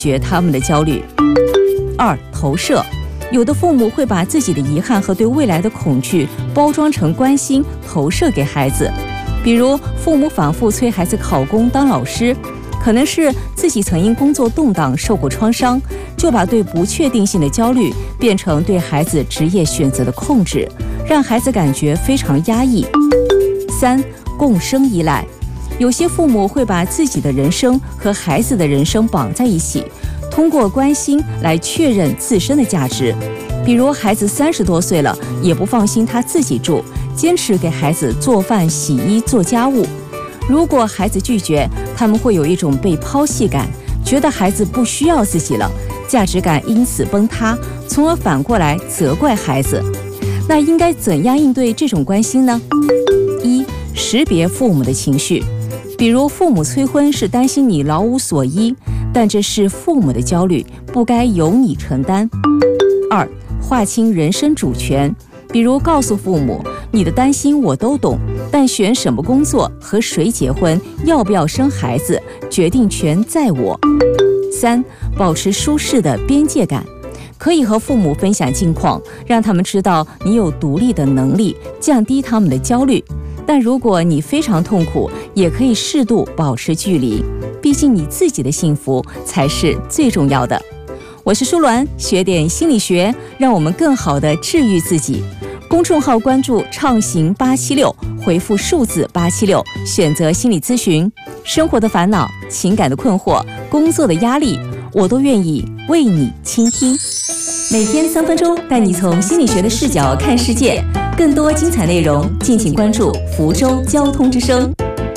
决他们的焦虑。2、投射。有的父母会把自己的遗憾和对未来的恐惧包装成关心，投射给孩子。比如，父母反复催孩子考公当老师，可能是自己曾因工作动荡受过创伤，就把对不确定性的焦虑变成对孩子职业选择的控制，让孩子感觉非常压抑。3、共生依赖。有些父母会把自己的人生和孩子的人生绑在一起，通过关心来确认自身的价值。比如孩子30多岁了，也不放心他自己住，坚持给孩子做饭、洗衣、做家务。如果孩子拒绝，他们会有一种被抛弃感，觉得孩子不需要自己了，价值感因此崩塌，从而反过来责怪孩子。那应该怎样应对这种关心呢？1、识别父母的情绪。比如父母催婚是担心你老无所依，但这是父母的焦虑，不该由你承担。2、划清人生主权。比如告诉父母，你的担心我都懂，但选什么工作、和谁结婚、要不要生孩子，决定权在我。3、保持舒适的边界感。可以和父母分享近况，让他们知道你有独立的能力，降低他们的焦虑。但如果你非常痛苦，也可以适度保持距离，毕竟你自己的幸福才是最重要的。我是舒鸾，学点心理学，让我们更好地治愈自己。公众号关注畅行876，回复数字876，选择心理咨询。生活的烦恼、情感的困惑、工作的压力，我都愿意为你倾听。每天3分钟，带你从心理学的视角看世界。更多精彩内容，敬请关注福州交通之声。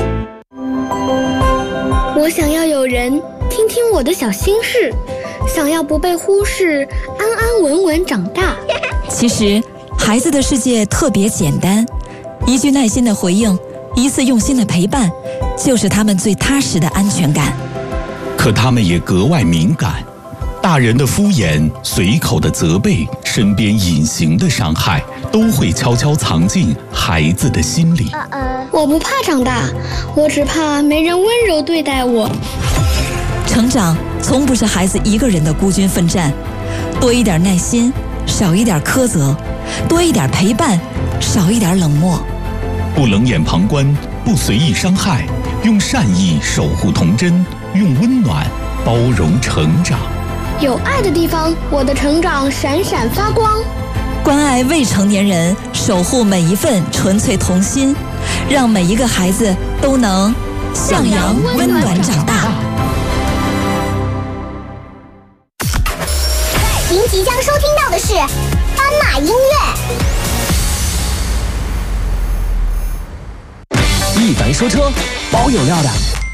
我想要有人听听我的小心事，想要不被忽视，安安稳稳长大。 其实，孩子的世界特别简单，一句耐心的回应，一次用心的陪伴，就是他们最踏实的安全感。 可他们也格外敏感，大人的敷衍、随口的责备、身边隐形的伤害，都会悄悄藏进孩子的心里。 我不怕长大，我只怕没人温柔对待我。 成长从不是孩子一个人的孤军奋战，多一点耐心，少一点苛责，多一点陪伴，少一点冷漠。 不冷眼旁观，不随意伤害，用善意守护童真，用温暖包容成长。 有爱的地方，我的成长闪闪发光。 关爱未成年人，守护每一份纯粹童心，让每一个孩子都能向阳温暖长大。 您即将收听到的是斑马音乐。 一凡说车，保有料的。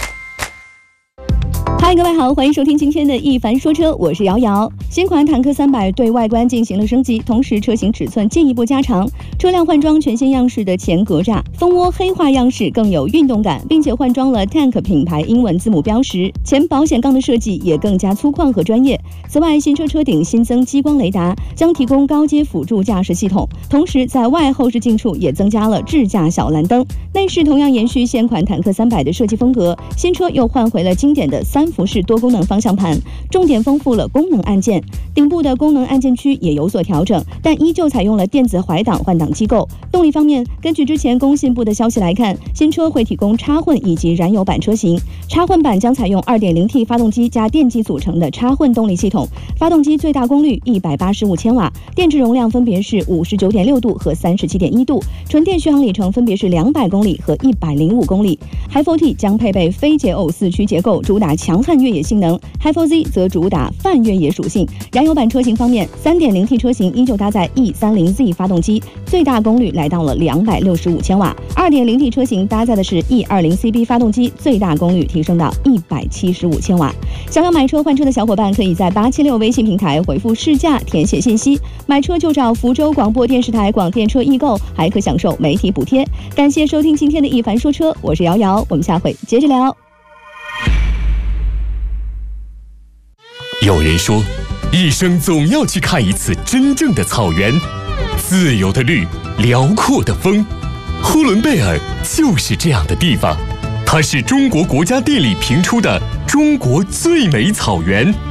嗨，各位好，欢迎收听今天的一凡说车，我是瑶瑶。新款坦克300对外观进行了升级，同时车型尺寸进一步加长，车辆换装全新样式的前格栅，蜂窝黑化样式更有运动感，并且换装了 Tank 品牌英文字母标识，前保险杠的设计也更加粗犷和专业。此外，新车车顶新增激光雷达，将提供高阶辅助驾驶系统，同时在外后视镜处也增加了智驾小蓝灯。内饰同样延续现款坦克300的设计风格，新车又换回了经典的3辐式多功能方向盘，重点丰富了功能按键，顶部的功能按键区也有所调整，但依旧采用了电子怀档换挡机构。动力方面，根据之前工信部的消息来看，新车会提供插混以及燃油版车型。插混版将采用 2.0T 发动机加电机组成的插混动力系统，发动机最大功率185千瓦，电池容量分别是 59.6 度和 37.1 度，纯电续航里程分别是200公里和105公里。Hi4T 将配备非解耦4驱结构，主打强悍越野性能， Hi4Z 则主打泛越野属性。燃油版车型方面， 3.0T 车型依旧搭载 E30Z 发动机，最大功率来到了265千瓦， 2.0T 车型搭载的是 E20CB 发动机，最大功率提升到175千瓦。想要买车换车的小伙伴，可以在876微信平台回复试驾填写信息，买车就找福州广播电视台广电车易购，还可享受媒体补贴。感谢收听今天的一凡说车，我是瑶瑶，我们下回接着聊。 有人说，一生总要去看一次真正的草原，自由的绿，辽阔的风。呼伦贝尔就是这样的地方，它是中国国家地理评出的中国最美草原。